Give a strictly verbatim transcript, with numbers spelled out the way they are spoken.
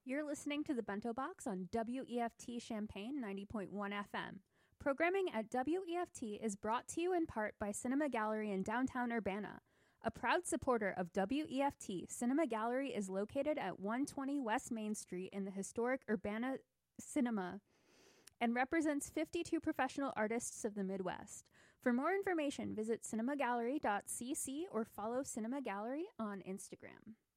You're listening to the Bento Box on W E F T Champaign ninety point one F M. Programming at W E F T is brought to you in part by Cinema Gallery in downtown Urbana. A proud supporter of W E F T, Cinema Gallery is located at one twenty West Main Street in the historic Urbana Cinema and represents fifty-two professional artists of the Midwest. For more information, visit cinema gallery dot c c or follow Cinema Gallery on Instagram.